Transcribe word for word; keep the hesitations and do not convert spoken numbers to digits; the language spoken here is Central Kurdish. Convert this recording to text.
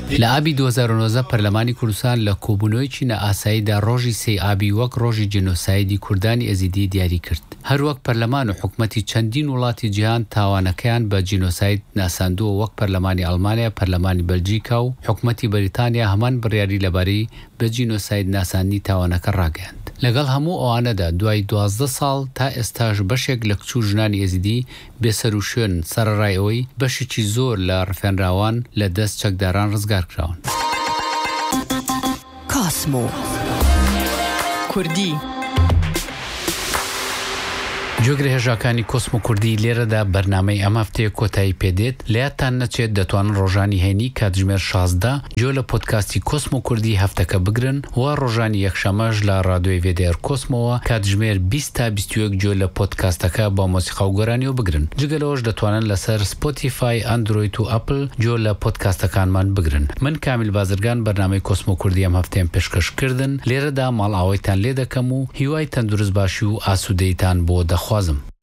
لە ئابی دوو هەزار و نۆزدە پەرلەمانی کوردستان لە کۆبوونەوەیکی نەئاساییدا ڕۆژی سێ ئابی وەک ڕۆژی جێنۆسایدی کوردانی ئەزیدی دیاری کرد. هەروەک پەرلەمان و حکومەتی چەندین وڵاتی جیهان تاوانەکەیان بە جێنۆساید ناساندووە، وەک پەرلەمانی ئەڵمانیا، پەرلەمانی بەلجیکا و حکومەتی بەریتانیا هەمان بڕیاری لەبارەی بە جێنۆساید ناساندنی تاوانەکە ڕاگەیاند. لەگەڵ هەموو ئەوانەدا دوای دوازدە ساڵ تا ئێستاش بەشێک لە کچ و ژنانی ئێزیدی بێسەر و شوێن سەرەڕای ئەوەی بەشێکی زۆر لە ڕفێنراوان لە دەست چەکداران ڕزگار کراون. کاسمۆ کوردی جۆگرە هێژاکانی کۆسمۆ کوردی لێرەدا بەرنامەی ئەم هەفتەیە کۆتایی پێدێت. لە یادتان نەچێت دەتوانن ڕۆژانی هێنی کاتژمێر شازدە جۆ لە پۆدکاستی کۆسمۆ کوردی هەفتەکە بگرن و ڕۆژانی یەکشەمەش لە ڕادیۆی وێ دی ئار کۆسمۆوە کاتژمێر بیست تا بیست و یەک جۆ لە پۆدکاستەکە با مۆسیقا و گۆرانیەوە بگرن. جگەلەوەش دەتوانن لەسەر سپۆتیفای، ئەندروید و ئەپل جۆ لە پۆدکاستەکانمان بگرن. من کامیل بازرگان بەرنامەی کۆسمۆ کوردی ئەم هەفتەیەم پێشکەشکردن. لێرەدا ماڵ ئاوایتان لێ دەکەم و هیوای تەندروست باشی و ئاسوودەیتان بۆ دەخوازم.